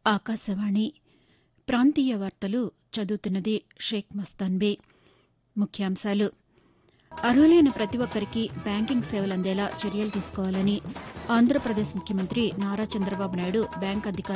ఆకాశవాణి ప్రాంతీయ వార్తలు చదువుతున్నది షేక్ మస్తాన్బీ. ముఖ్యాంశాలు: అర్హులైన ప్రతి ఒక్కరికి బ్యాంకింగ్ సేవలు అందేలా చర్యలు తీసుకోవాలని ఆంధ్రప్రదేశ్ ముఖ్యమంత్రి నారా చంద్రబాబు నాయుడు బ్యాంకు అధికారులకు